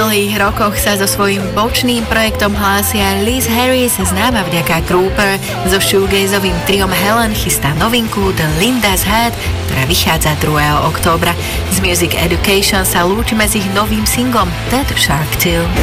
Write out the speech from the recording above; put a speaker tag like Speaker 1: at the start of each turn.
Speaker 1: dlhých rokoch sa so svojím bočným projektom hlásia Liz Harris, známa vďaka Trooper. So shoegazovým triom Helen chystá novinku The Linda's Head, ktorá vychádza 2. októbra. Z Music Education sa lúčime s ich novým singlom That Shark Tale.